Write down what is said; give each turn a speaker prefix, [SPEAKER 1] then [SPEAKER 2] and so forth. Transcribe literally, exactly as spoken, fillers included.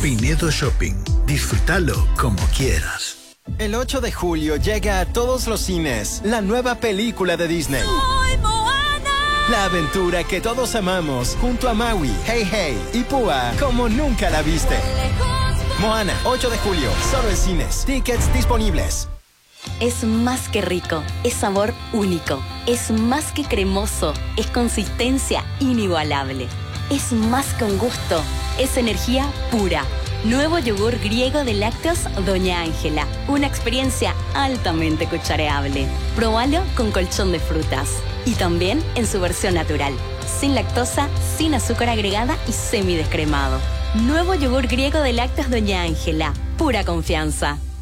[SPEAKER 1] Pinedo Shopping. Disfrútalo como quieras.
[SPEAKER 2] El ocho de julio llega a todos los cines la nueva película de Disney.
[SPEAKER 3] ¡Soy Moana!
[SPEAKER 2] La aventura que todos amamos junto a Maui, Hey Hey y Púa como nunca la viste. Moana, ocho de julio, solo en cines. Tickets disponibles.
[SPEAKER 4] Es más que rico, es sabor único, es más que cremoso, es consistencia inigualable. Es más que un gusto, es energía pura. Nuevo yogur griego de lácteos Doña Ángela. Una experiencia altamente cuchareable. Probalo con colchón de frutas. Y también en su versión natural. Sin lactosa, sin azúcar agregada y semidescremado. Nuevo yogur griego de lácteos Doña Ángela. Pura confianza.